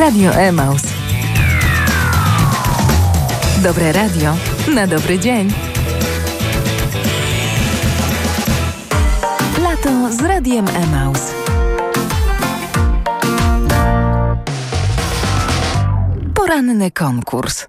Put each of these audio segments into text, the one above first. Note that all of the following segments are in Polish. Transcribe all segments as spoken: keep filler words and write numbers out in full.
Radio Emaus. Dobre radio na dobry dzień. Lato z Radiem Emaus. Poranny konkurs.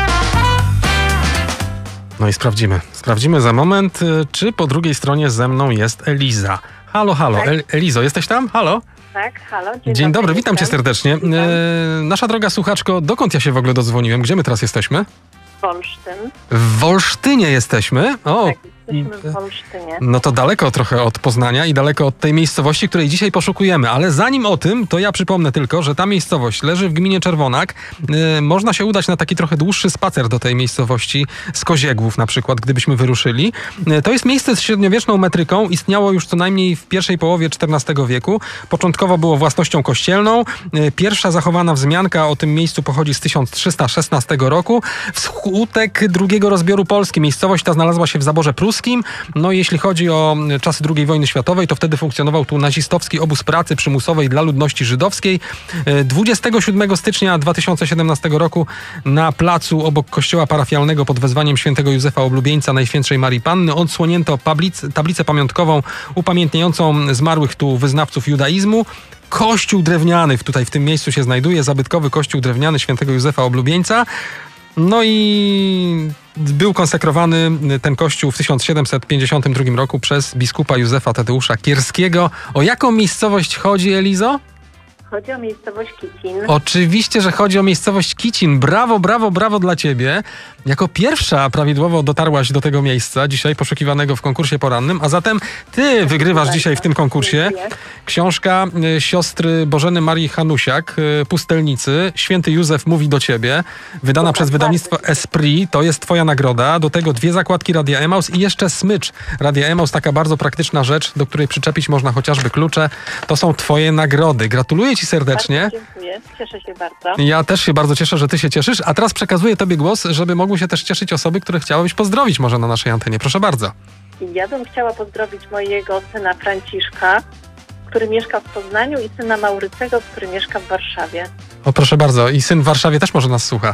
No i sprawdzimy. Sprawdzimy za moment, czy po drugiej stronie ze mną jest Eliza. Halo, halo. Tak. El- Elizo, jesteś tam? Halo? Tak, halo. Dzień, Dzień dobry, dobry, witam cię serdecznie. Witam. E, nasza droga słuchaczko, dokąd ja się w ogóle dodzwoniłem? Gdzie my teraz jesteśmy? Wolsztyn. W Wolsztynie jesteśmy. O, Tak, jesteśmy w Wolsztynie. no to daleko trochę od Poznania i daleko od tej miejscowości, której dzisiaj poszukujemy. Ale zanim o tym, to ja przypomnę tylko, że ta miejscowość leży w gminie Czerwonak. E, można się udać na taki trochę dłuższy spacer do tej miejscowości z Koziegłów na przykład, gdybyśmy wyruszyli. E, to jest miejsce z średniowieczną metryką. Istniało już co najmniej w pierwszej połowie czternastego wieku. Początkowo było własnością kościelną. E, pierwsza zachowana wzmianka o tym miejscu pochodzi z tysiąc trzysta szesnastego roku. Wskutek drugiego rozbioru Polski miejscowość ta znalazła się w zaborze pruskim. No jeśli chodzi o czasy drugiej wojny światowej, to wtedy funkcjonował tu nazistowski obóz pracy przymusowej dla ludności żydowskiej. dwudziestego siódmego stycznia dwa tysiące siedemnastego roku na placu obok kościoła parafialnego pod wezwaniem świętego Józefa Oblubieńca Najświętszej Marii Panny odsłonięto tablic, tablicę pamiątkową upamiętniającą zmarłych tu wyznawców judaizmu. Kościół drewniany tutaj w tym miejscu się znajduje, zabytkowy kościół drewniany świętego Józefa Oblubieńca. No i był konsekrowany ten kościół w tysiąc siedemset pięćdziesiątym drugim roku przez biskupa Józefa Tadeusza Kierskiego. O jaką miejscowość chodzi, Elizo? Chodzi o miejscowość Kicin. Oczywiście, że chodzi o miejscowość Kicin. Brawo, brawo, brawo dla ciebie. Jako pierwsza prawidłowo dotarłaś do tego miejsca, dzisiaj poszukiwanego w konkursie porannym, a zatem ty wygrywasz dzisiaj w tym konkursie. Książka y, siostry Bożeny Marii Hanusiak, y, Pustelnicy. Święty Józef mówi do ciebie. Wydana przez wydawnictwo Esprit. To jest twoja nagroda. Do tego dwie zakładki Radia Emaus i jeszcze smycz Radia Emaus. Taka bardzo praktyczna rzecz, do której przyczepić można chociażby klucze. To są twoje nagrody. Gratuluję ci serdecznie. Bardzo dziękuję. Cieszę się bardzo. Ja też się bardzo cieszę, że ty się cieszysz. A teraz przekazuję tobie głos, żeby mogły się też cieszyć osoby, które chciałabyś pozdrowić może na naszej antenie. Proszę bardzo. Ja bym chciała pozdrowić mojego syna Franciszka, który mieszka w Poznaniu, i syna Maurycego, który mieszka w Warszawie. O, proszę bardzo. I syn w Warszawie też może nas słucha.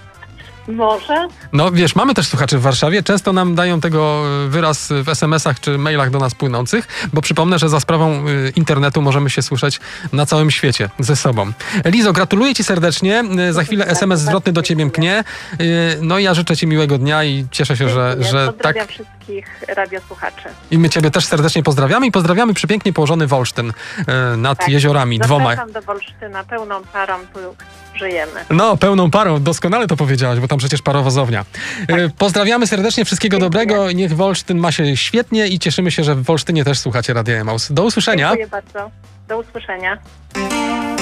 Może? No wiesz, mamy też słuchaczy w Warszawie. Często nam dają tego wyraz w es em esach czy mailach do nas płynących, bo przypomnę, że za sprawą internetu możemy się słyszeć na całym świecie ze sobą. Elizo, gratuluję ci serdecznie. Za chwilę es em es zwrotny do ciebie mknie. No i ja życzę ci miłego dnia i cieszę się, że, że Pozdrawiam tak. wszystkich radiosłuchaczy. I my ciebie też serdecznie pozdrawiamy i pozdrawiamy przepięknie położony Wolsztyn nad Tak. jeziorami dwoma. Zapraszam do Wolsztyna, pełną parą tu żyjemy. No, pełną parą, doskonale to powiedziałaś, bo tam przecież parowozownia. Tak. Pozdrawiamy serdecznie, wszystkiego Dziękuję. dobrego, niech Wolsztyn ma się świetnie i cieszymy się, że w Wolsztynie też słuchacie Radia Emaus. Do usłyszenia. Dziękuję bardzo. Do usłyszenia.